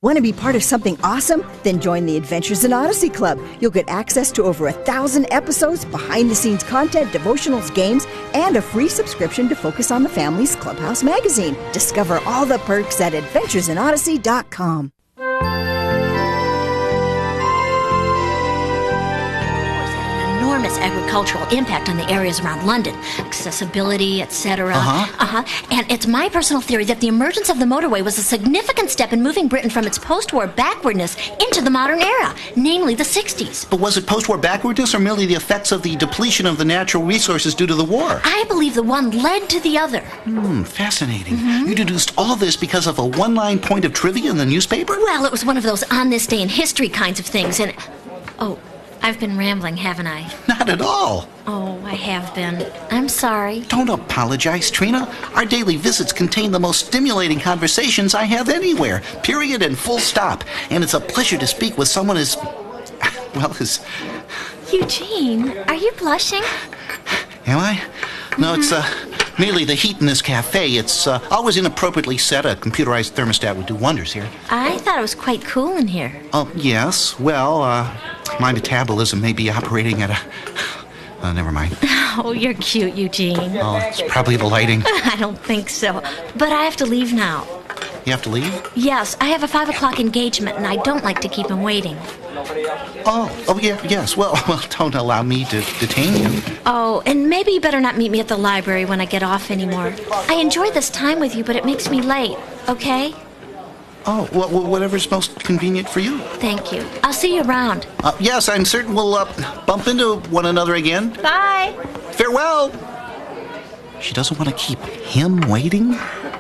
Want to be part of something awesome? Then join the Adventures in Odyssey Club. You'll get access to over 1,000 episodes, behind-the-scenes content, devotionals, games, and a free subscription to Focus on the Family's Clubhouse magazine. Discover all the perks at adventuresinodyssey.com. Enormous agricultural impact on the areas around London, accessibility, etc. And it's my personal theory that the emergence of the motorway was a significant step in moving Britain from its post-war backwardness into the modern era, namely the 60s. But was it post-war backwardness or merely the effects of the depletion of the natural resources due to the war? I believe the one led to the other. Fascinating. You deduced all this because of a one-line point of trivia in the newspaper? Well, it was one of those on this day in history kinds of things, and... Oh, I've been rambling, haven't I? Not at all. Oh, I have been. I'm sorry. Don't apologize, Trina. Our daily visits contain the most stimulating conversations I have anywhere. Period and full stop. And it's a pleasure to speak with someone as... well, as... Eugene, are you blushing? Am I? No, it's merely the heat in this cafe. It's always inappropriately set. A computerized thermostat would do wonders here. I thought it was quite cool in here. Oh, yes. Well, my metabolism may be operating at a... never mind. Oh, you're cute, Eugene. Oh, it's probably the lighting. I don't think so. But I have to leave now. You have to leave? Yes, I have a 5 o'clock engagement, and I don't like to keep him waiting. Oh, yeah, yes. Well, don't allow me to detain you. Oh, and maybe you better not meet me at the library when I get off anymore. I enjoy this time with you, but it makes me late, okay? Oh, well, whatever's most convenient for you. Thank you. I'll see you around. Yes, I'm certain we'll bump into one another again. Bye. Farewell. She doesn't want to keep him waiting?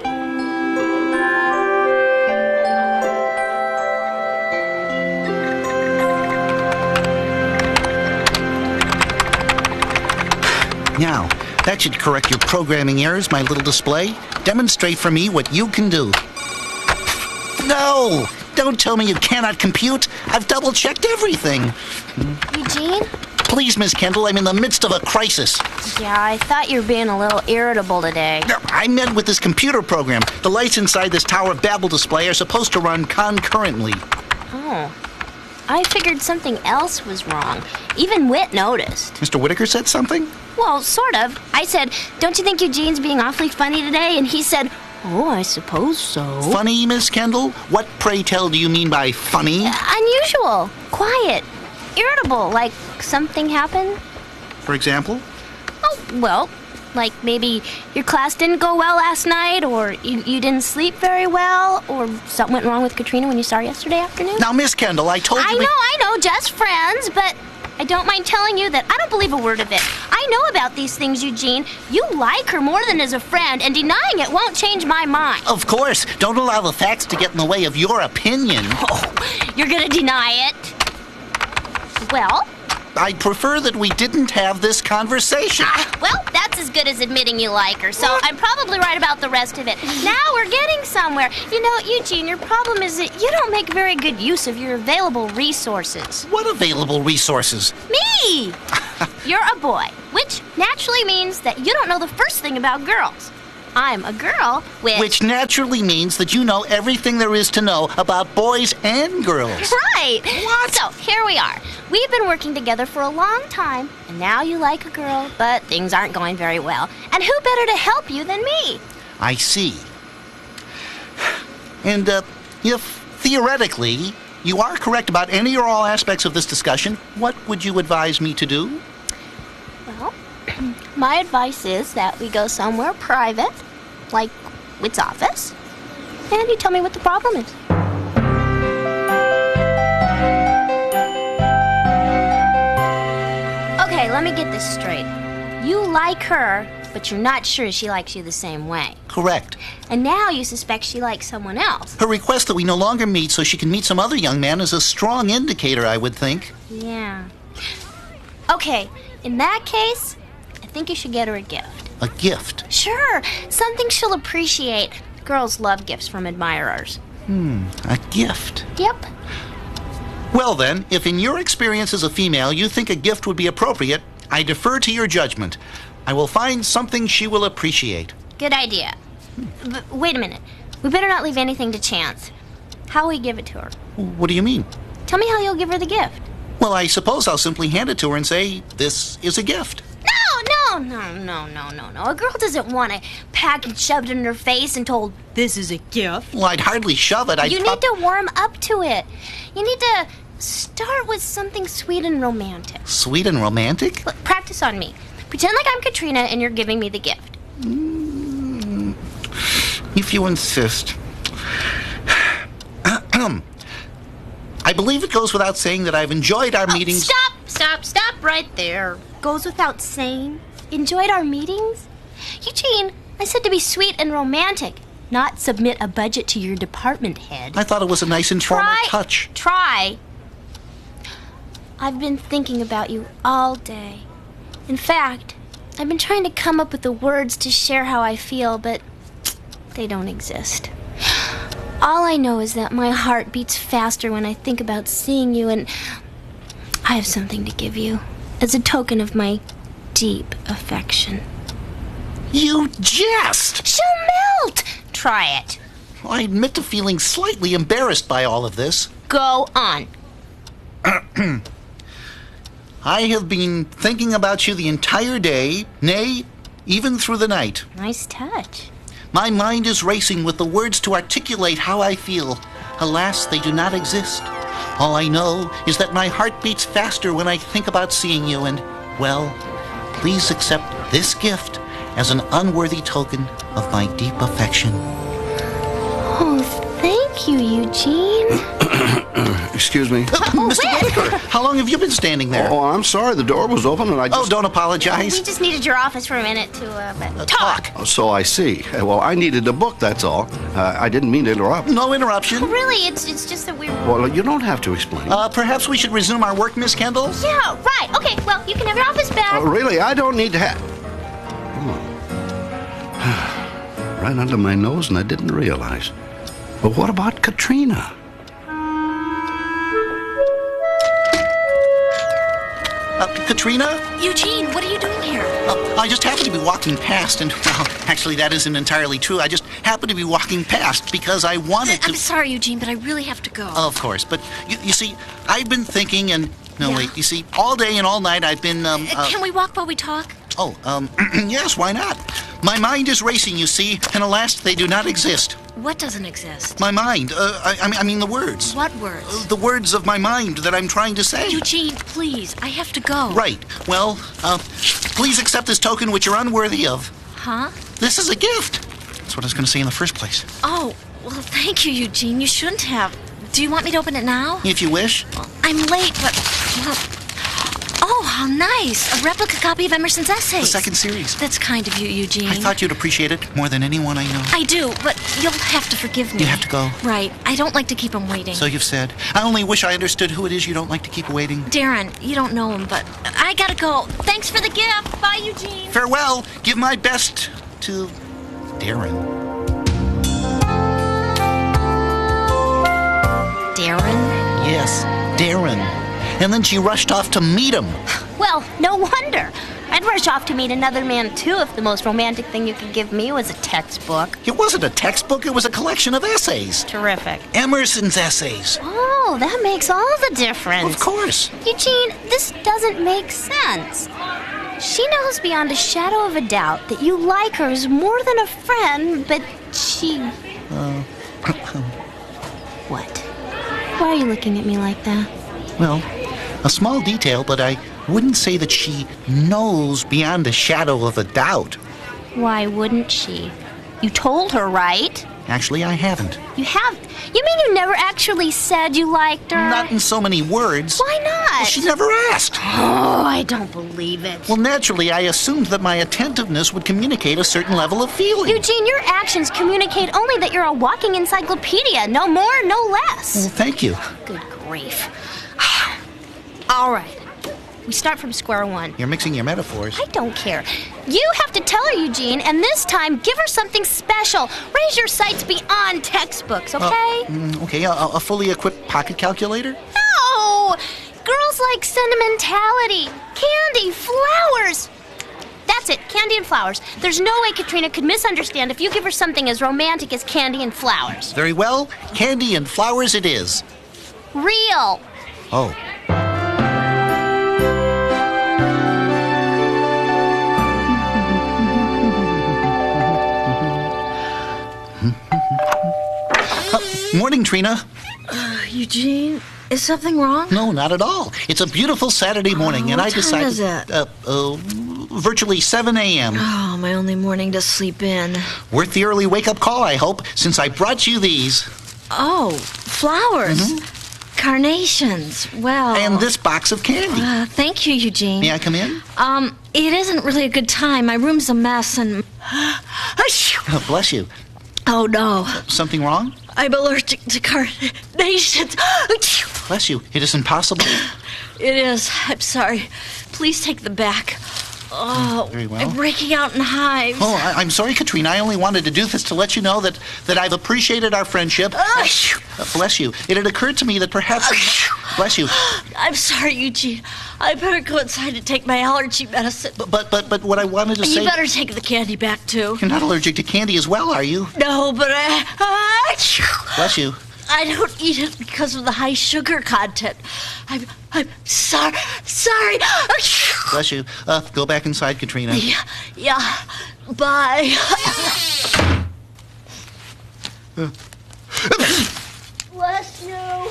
Now, that should correct your programming errors, my little display. Demonstrate for me what you can do. No! Don't tell me you cannot compute. I've double-checked everything. Eugene? Please, Miss Kendall, I'm in the midst of a crisis. Yeah, I thought you were being a little irritable today. I meant with this computer program. The lights inside this Tower of Babel display are supposed to run concurrently. Oh. I figured something else was wrong. Even Whit noticed. Mr. Whitaker said something? Well, sort of. I said, don't you think Eugene's being awfully funny today? And he said, oh, I suppose so. Funny, Miss Kendall? What, pray tell, do you mean by funny? Unusual. Quiet. Irritable. Like something happened. For example? Oh, well, like maybe your class didn't go well last night, or you didn't sleep very well, or something went wrong with Katrina when you saw her yesterday afternoon. Now, Miss Kendall, I told you... I know, just friends, but I don't mind telling you that I don't believe a word of it. I know about these things, Eugene. You like her more than as a friend, and denying it won't change my mind. Of course. Don't allow the facts to get in the way of your opinion. Oh, you're gonna deny it? Well? I'd prefer that we didn't have this conversation. Well, that's as good as admitting you like her, so I'm probably right about the rest of it. Now we're getting somewhere. You know, Eugene, your problem is that you don't make very good use of your available resources. What available resources? Me! You're a boy, which naturally means that you don't know the first thing about girls. I'm a girl with... Which naturally means that you know everything there is to know about boys and girls. Right! What? So, here we are. We've been working together for a long time, and now you like a girl, but things aren't going very well. And who better to help you than me? I see. And, if, theoretically, you are correct about any or all aspects of this discussion, what would you advise me to do? Well, my advice is that we go somewhere private, like Whit's office, and you tell me what the problem is. Okay, let me get this straight. You like her, but you're not sure she likes you the same way. Correct. And now you suspect she likes someone else. Her request that we no longer meet so she can meet some other young man is a strong indicator, I would think. Yeah. Okay, in that case, I think you should get her a gift. A gift? Sure, something she'll appreciate. Girls love gifts from admirers. A gift? Yep. Well then, if in your experience as a female you think a gift would be appropriate, I defer to your judgment. I will find something she will appreciate. Good idea. But wait a minute. We better not leave anything to chance. How will you give it to her? What do you mean? Tell me how you'll give her the gift. Well, I suppose I'll simply hand it to her and say, this is a gift. No. A girl doesn't want a package shoved in her face and told, this is a gift. Well, I'd hardly shove it. You need to warm up to it. You need to start with something sweet and romantic. Sweet and romantic? Look, practice on me. Pretend like I'm Katrina and you're giving me the gift. If you insist. I believe it goes without saying that I've enjoyed our meetings. Stop right there. Goes without saying? Enjoyed our meetings? Eugene, I said to be sweet and romantic, not submit a budget to your department head. I thought it was a nice informal touch. Try. I've been thinking about you all day. In fact, I've been trying to come up with the words to share how I feel, but they don't exist. All I know is that my heart beats faster when I think about seeing you, and I have something to give you as a token of my deep affection. You jest! She'll melt! Try it. I admit to feeling slightly embarrassed by all of this. Go on. I have been thinking about you the entire day, nay, even through the night. Nice touch. My mind is racing with the words to articulate how I feel. Alas, they do not exist. All I know is that my heart beats faster when I think about seeing you, and, well, please accept this gift as an unworthy token of my deep affection. Oh, thank you, Eugene. Excuse me. Mr. Whitaker, how long have you been standing there? Oh, I'm sorry. The door was open and I just... Oh, don't apologize. We just needed your office for a minute to talk. Oh, so I see. Well, I needed a book, that's all. I didn't mean to interrupt. No interruption. Really, it's just that we were... Well, you don't have to explain. Perhaps we should resume our work, Miss Kendall? Yeah, right. Okay, well, you can have your office back. Really, I don't need to have... Right under my nose and I didn't realize. But what about Katrina? Katrina? Eugene, what are you doing here? I just happened to be walking past, and, well, actually, that isn't entirely true. I just happened to be walking past because I wanted to... I'm sorry, Eugene, but I really have to go. Of course, but you see, I've been thinking and... No, Yeah? wait, you see, all day and all night I've been, Can we walk while we talk? yes, why not? My mind is racing, you see, and alas, they do not exist. What doesn't exist? My mind, I mean the words. What words? The words of my mind that I'm trying to say. Eugene, please, I have to go. Right, well, please accept this token which you're unworthy of. Huh? This is a gift. That's what I was going to say in the first place. Oh, well, thank you, Eugene. You shouldn't have. Do you want me to open it now? If you wish. I'm late, but... Well, oh, how nice. A replica copy of Emerson's essays. The second series. That's kind of you, Eugene. I thought you'd appreciate it more than anyone I know. I do, but you'll have to forgive me. You have to go. Right. I don't like to keep him waiting. So you've said. I only wish I understood who it is you don't like to keep waiting. Darren, you don't know him, but I gotta go. Thanks for the gift. Bye, Eugene. Farewell. Give my best to Darren. Darren? Yes, Darren. And then she rushed off to meet him. Well, no wonder. I'd rush off to meet another man, too, if the most romantic thing you could give me was a textbook. It wasn't a textbook, it was a collection of essays. Terrific. Emerson's essays. Oh, that makes all the difference. Of course. Eugene, this doesn't make sense. She knows beyond a shadow of a doubt that you like her as more than a friend, but she... What? Why are you looking at me like that? Well, a small detail, but I wouldn't say that she knows beyond a shadow of a doubt. Why wouldn't she? You told her, right? Actually, I haven't. You have? You mean you never actually said you liked her? Not in so many words. Why not? Well, she never asked. Oh, I don't believe it. Well, naturally, I assumed that my attentiveness would communicate a certain level of feeling. Eugene, your actions communicate only that you're a walking encyclopedia. No more, no less. Well, thank you. Good grief. All right. We start from square one. You're mixing your metaphors. I don't care. You have to tell her, Eugene, and this time give her something special. Raise your sights beyond textbooks, okay? Okay, a fully equipped pocket calculator? No! Girls like sentimentality, candy, flowers. That's That's it, candy and flowers. There's no way Katrina could misunderstand if you give her something as romantic as candy and flowers. Very well. Candy and flowers it is. Real. Oh. Morning, Trina. Eugene, is something wrong? No, not at all. It's a beautiful Saturday morning, and I what time decided... is it? Virtually 7 a.m. Oh, my only morning to sleep in. Worth the early wake-up call, I hope, since I brought you these. Oh, flowers. Carnations. Well... And this box of candy. Thank you, Eugene. May I come in? It isn't really a good time. My room's a mess and... Oh, bless you. Oh, no. Something wrong? I'm allergic to carnations. Bless you. It isn't possible. It is. I'm sorry. Please take them back. Oh, very well. I'm breaking out in hives. Oh, I'm sorry, Katrina. I only wanted to do this to let you know that I've appreciated our friendship. Bless you. It had occurred to me that perhaps... Bless you. I'm sorry, Eugene. I better go inside and take my allergy medicine. But what I wanted to say... You better take the candy back, too. You're not allergic to candy as well, are you? No, but Bless you. I don't eat it because of the high sugar content. I'm sorry. Bless you. Go back inside, Katrina. Yeah. Bye. Bless you.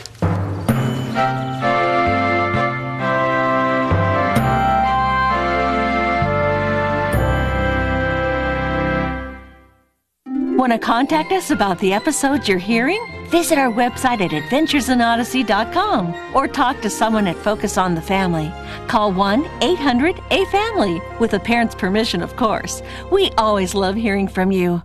Want to contact us about the episodes you're hearing? Visit our website at adventuresinodyssey.com or talk to someone at Focus on the Family. Call 1-800-A-FAMILY, with a parent's permission, of course. We always love hearing from you.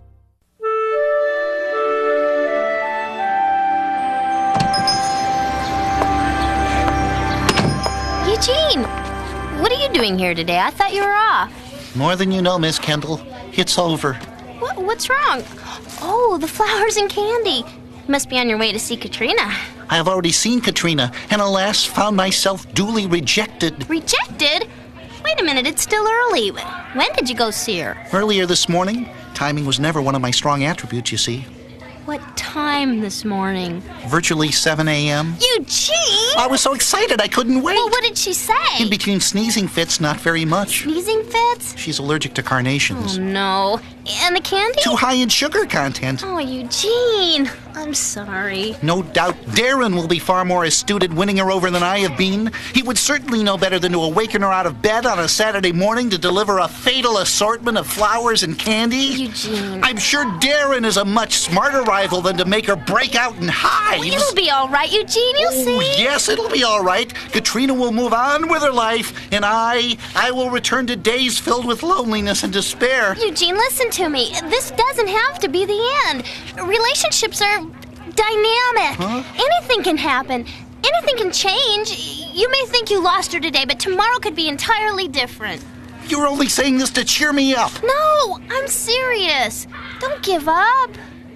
Eugene, what are you doing here today? I thought you were off. More than you know, Miss Kendall. It's over. What's wrong? Oh, the flowers and candy. You must be on your way to see Katrina. I have already seen Katrina, and alas, found myself duly rejected. Rejected? Wait a minute, it's still early. When did you go see her? Earlier this morning. Timing was never one of my strong attributes, you see. What time this morning? Virtually 7 a.m. Eugene! I was so excited I couldn't wait. Well, what did she say? In between sneezing fits, not very much. Sneezing fits? She's allergic to carnations. Oh, no. And the candy? Too high in sugar content. Oh, Eugene. I'm sorry. No doubt Darren will be far more astute at winning her over than I have been. He would certainly know better than to awaken her out of bed on a Saturday morning to deliver a fatal assortment of flowers and candy. Eugene. I'm sure Darren is a much smarter rival than to make her break out in hives. Well, it'll be all right, Eugene. You'll see. Yes, it'll be all right. Katrina will move on with her life, and I will return to days filled with loneliness and despair. Eugene, listen to me. This doesn't have to be the end. Relationships are dynamic. Huh? Anything can happen. Anything can change. You may think you lost her today, but tomorrow could be entirely different. You're only saying this to cheer me up. No, I'm serious. Don't give up.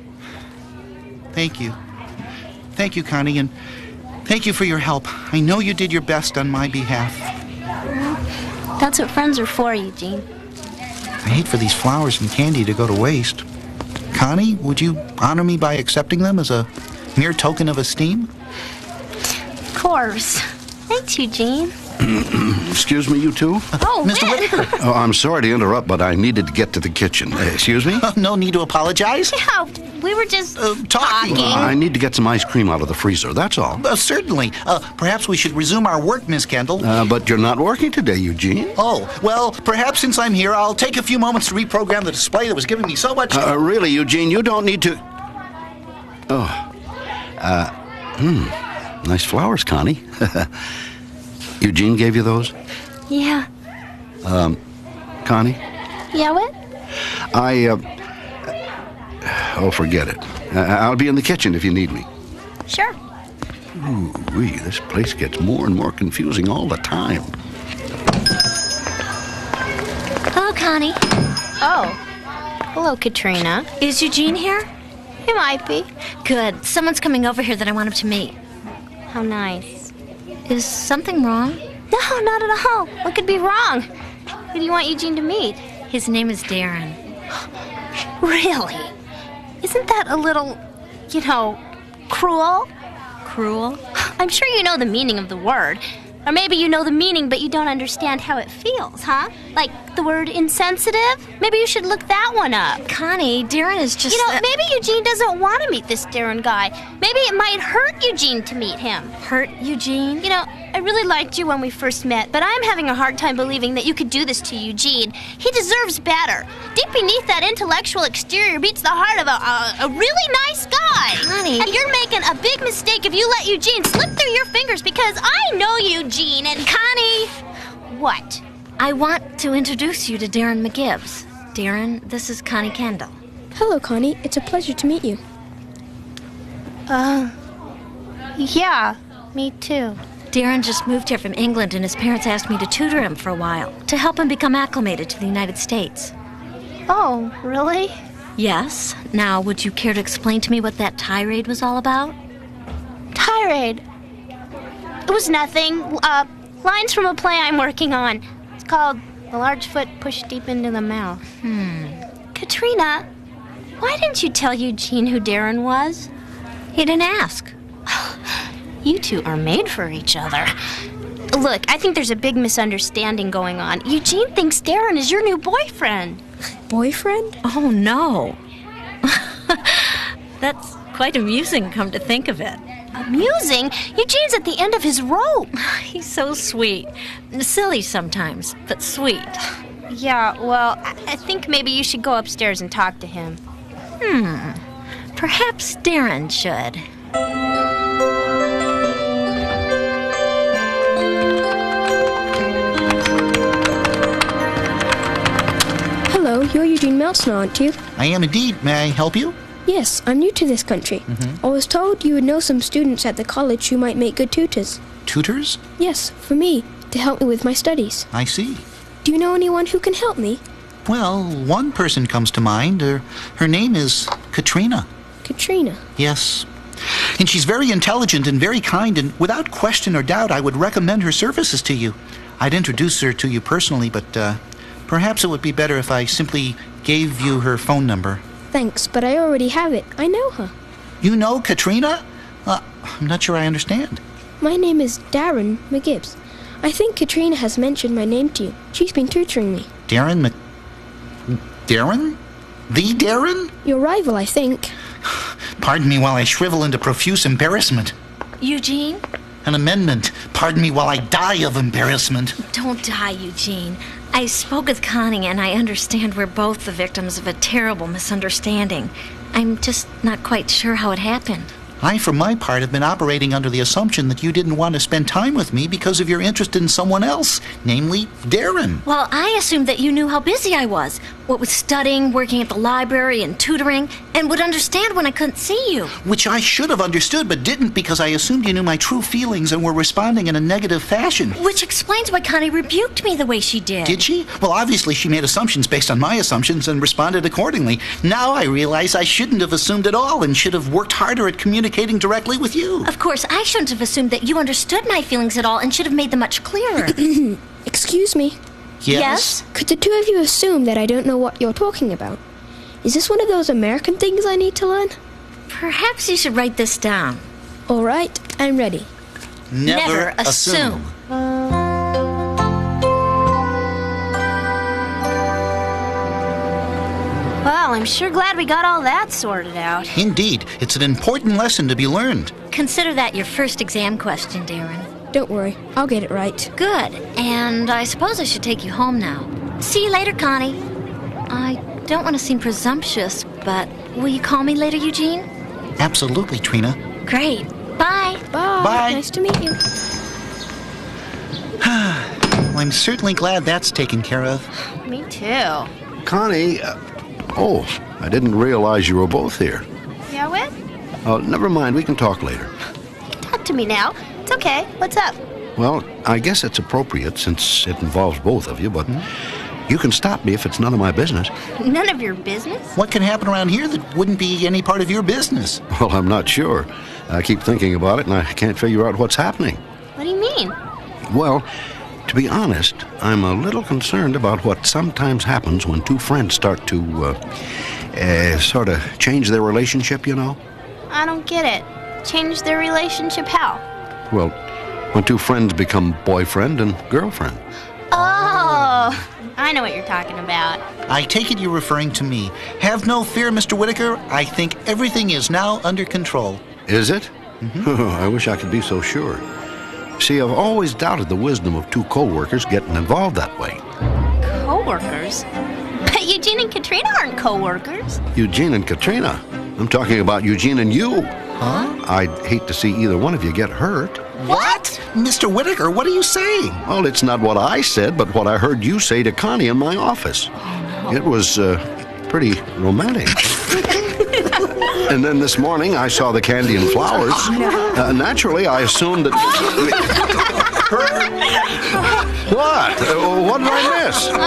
Thank you. Thank you, Connie, and thank you for your help. I know you did your best on my behalf. That's what friends are for, Eugene. I hate for these flowers and candy to go to waste. Connie, would you honor me by accepting them as a mere token of esteem? Of course. Thanks, Eugene. Excuse me, you two? Oh, Mr. Whitaker. Oh, I'm sorry to interrupt, but I needed to get to the kitchen. Excuse me? No need to apologize. Yeah, we were just talking. I need to get some ice cream out of the freezer, that's all. Certainly. Perhaps we should resume our work, Miss Kendall. But you're not working today, Eugene. Oh, well, perhaps since I'm here, I'll take a few moments to reprogram the display that was giving me so much... Really, Eugene, you don't need to... Nice flowers, Connie. Eugene gave you those? Yeah. Connie? Yeah, what? Forget it. I'll be in the kitchen if you need me. Sure. Ooh-wee, this place gets more and more confusing all the time. Hello, Connie. Oh. Hello, Katrina. Is Eugene here? He might be. Good. Someone's coming over here that I want him to meet. How nice. Is something wrong? No, not at all. What could be wrong? Who do you want Eugene to meet? His name is Darren. Really? Isn't that a little, cruel? Cruel? I'm sure you know the meaning of the word. Or maybe you know the meaning, but you don't understand how it feels, huh? Like the word insensitive? Maybe you should look that one up. Connie, Darren is just... Maybe Eugene doesn't want to meet this Darren guy. Maybe it might hurt Eugene to meet him. Hurt Eugene? I really liked you when we first met, but I'm having a hard time believing that you could do this to Eugene. He deserves better. Deep beneath that intellectual exterior beats the heart of a really nice guy. Connie... And you're making a big mistake if you let Eugene slip through your fingers, because I know Eugene and... Connie! What? I want to introduce you to Darren McGibbs. Darren, this is Connie Kendall. Hello, Connie. It's a pleasure to meet you. Yeah, me too. Darren just moved here from England, and his parents asked me to tutor him for a while, to help him become acclimated to the United States. Oh, really? Yes. Now, would you care to explain to me what that tirade was all about? Tirade? It was nothing. Lines from a play I'm working on. It's called The Large Foot Pushed Deep into the Mouth. Katrina, why didn't you tell Eugene who Darren was? He didn't ask. You two are made for each other. Look, I think there's a big misunderstanding going on. Eugene thinks Darren is your new boyfriend. Boyfriend? Oh, no. That's quite amusing, come to think of it. Amusing? Eugene's at the end of his rope. He's so sweet. Silly sometimes, but sweet. Yeah, well, I think maybe you should go upstairs and talk to him. Perhaps Darren should. Hello, you're Eugene Meltzner, aren't you? I am indeed. May I help you? Yes, I'm new to this country. I was told you would know some students at the college who might make good tutors. Tutors? Yes, for me, to help me with my studies. I see. Do you know anyone who can help me? Well, one person comes to mind. Her name is Katrina. Katrina. Yes. And she's very intelligent and very kind, and without question or doubt, I would recommend her services to you. I'd introduce her to you personally, but perhaps it would be better if I simply gave you her phone number. Thanks, but I already have it. I know her. You know Katrina? I'm not sure I understand. My name is Darren McGibbs. I think Katrina has mentioned my name to you. She's been tutoring me. Darren? The Darren? Your rival, I think. Pardon me while I shrivel into profuse embarrassment. Eugene? An amendment. Pardon me while I die of embarrassment. Don't die, Eugene. I spoke with Connie, and I understand we're both the victims of a terrible misunderstanding. I'm just not quite sure how it happened. I, for my part, have been operating under the assumption that you didn't want to spend time with me because of your interest in someone else, namely Darren. Well, I assumed that you knew how busy I was, what with studying, working at the library, and tutoring, and would understand when I couldn't see you. Which I should have understood, but didn't because I assumed you knew my true feelings and were responding in a negative fashion. Which explains why Connie rebuked me the way she did. Did she? Well, obviously she made assumptions based on my assumptions and responded accordingly. Now I realize I shouldn't have assumed at all and should have worked harder at communicating directly with you. Of course, I shouldn't have assumed that you understood my feelings at all and should have made them much clearer. Excuse me. Yes? Could the two of you assume that I don't know what you're talking about? Is this one of those American things I need to learn? Perhaps you should write this down. All right, I'm ready. Never assume. Well, I'm sure glad we got all that sorted out. Indeed, it's an important lesson to be learned. Consider that your first exam question, Darren. Don't worry, I'll get it right. Good. And I suppose I should take you home now. See you later, Connie. I don't want to seem presumptuous, but will you call me later, Eugene? Absolutely, Trina. Great. Bye. Bye. Bye. Nice to meet you. Well, I'm certainly glad that's taken care of. Me too. Connie, I didn't realize you were both here. Yeah, what? Oh, never mind. We can talk later. Talk to me now. It's okay. What's up? Well, I guess it's appropriate since it involves both of you, but you can stop me if it's none of my business. None of your business? What can happen around here that wouldn't be any part of your business? Well, I'm not sure. I keep thinking about it, and I can't figure out what's happening. What do you mean? Well, To be honest, I'm a little concerned about what sometimes happens when two friends start to, sort of change their relationship, you know? I don't get it. Change their relationship how? Well, when two friends become boyfriend and girlfriend. Oh, I know what you're talking about. I take it you're referring to me. Have no fear, Mr. Whitaker. I think everything is now under control. Is it? I wish I could be so sure. See, I've always doubted the wisdom of two co-workers getting involved that way. Co-workers? But Eugene and Katrina aren't co-workers. Eugene and Katrina? I'm talking about Eugene and you. Huh? I'd hate to see either one of you get hurt. What? Mr. Whitaker, what are you saying? Well, it's not what I said, but what I heard you say to Connie in my office. Oh, no. It was pretty romantic. And then this morning, I saw the candy and flowers. Naturally, I assumed that... What? What did I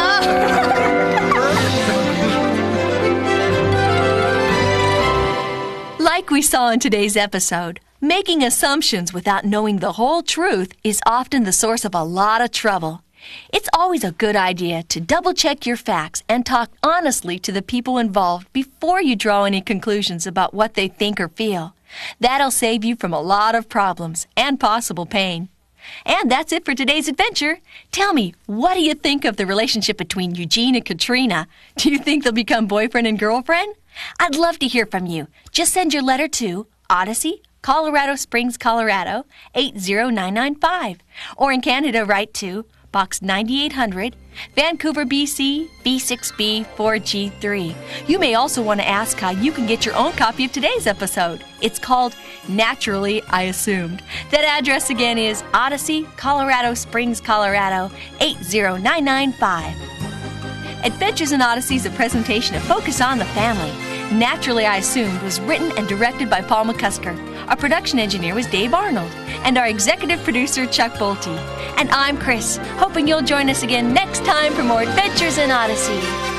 miss? Like we saw in today's episode, making assumptions without knowing the whole truth is often the source of a lot of trouble. It's always a good idea to double-check your facts and talk honestly to the people involved before you draw any conclusions about what they think or feel. That'll save you from a lot of problems and possible pain. And that's it for today's adventure. Tell me, what do you think of the relationship between Eugene and Katrina? Do you think they'll become boyfriend and girlfriend? I'd love to hear from you. Just send your letter to Odyssey, Colorado Springs, Colorado, 80995. Or in Canada, write to Box 9800, Vancouver, BC, B6B 4G3. You may also want to ask how you can get your own copy of today's episode. It's called Naturally, I Assumed. That address again is Odyssey, Colorado Springs, Colorado, 80995. Adventures in Odyssey is a presentation of Focus on the Family. Naturally, I Assumed was written and directed by Paul McCusker. Our production engineer was Dave Arnold. And our executive producer, Chuck Bolte. And I'm Chris, hoping you'll join us again next time for more Adventures in Odyssey.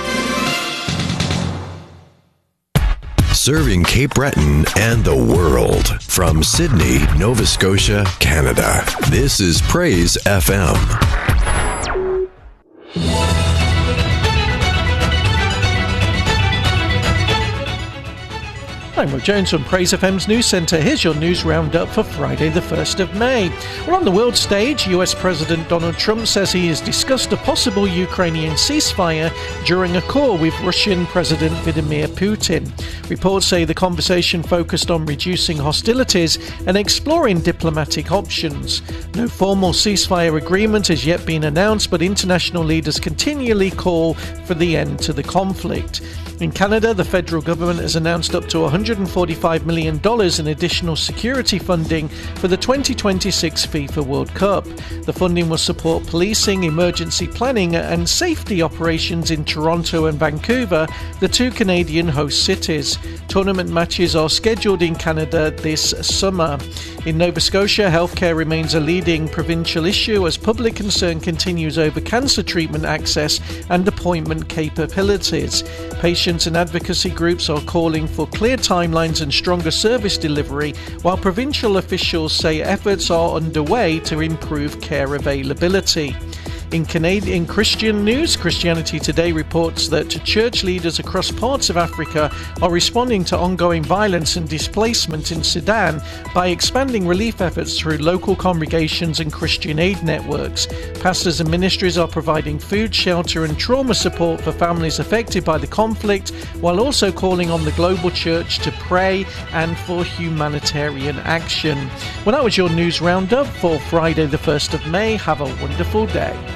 Serving Cape Breton and the world. From Sydney, Nova Scotia, Canada. This is Praise FM. I'm Roy Jones from Praise FM's News Centre. Here's your news roundup for Friday the 1st of May. Well, on the world stage, US President Donald Trump says he has discussed a possible Ukrainian ceasefire during a call with Russian President Vladimir Putin. Reports say the conversation focused on reducing hostilities and exploring diplomatic options. No formal ceasefire agreement has yet been announced, but international leaders continually call for the end to the conflict. In Canada, the federal government has announced up to $145 million in additional security funding for the 2026 FIFA World Cup. The funding will support policing, emergency planning and safety operations in Toronto and Vancouver, the two Canadian host cities. Tournament matches are scheduled in Canada this summer. In Nova Scotia, healthcare remains a leading provincial issue as public concern continues over cancer treatment access and appointment capabilities. Patients and advocacy groups are calling for clear timelines and stronger service delivery, while provincial officials say efforts are underway to improve care availability. In Canadian Christian news, Christianity Today reports that church leaders across parts of Africa are responding to ongoing violence and displacement in Sudan by expanding relief efforts through local congregations and Christian aid networks. Pastors and ministries are providing food, shelter and trauma support for families affected by the conflict, while also calling on the global church to pray and for humanitarian action. Well, that was your news roundup for Friday the 1st of May. Have a wonderful day.